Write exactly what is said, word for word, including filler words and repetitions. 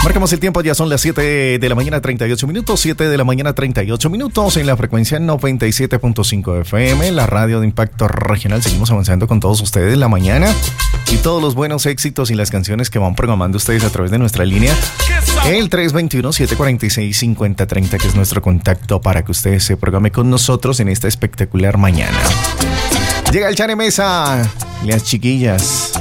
Marcamos el tiempo, ya son las siete de la mañana, treinta y ocho minutos. siete de la mañana, treinta y ocho minutos en la frecuencia noventa y siete punto cinco F M, la radio de impacto regional. Seguimos avanzando con todos ustedes la mañana y todos los buenos éxitos y las canciones que van programando ustedes a través de nuestra línea. El tres dos uno, siete cuatro seis, cinco cero tres cero, que es nuestro contacto para que ustedes se programe con nosotros en esta espectacular mañana. Llega el Chane Mesa, las chiquillas.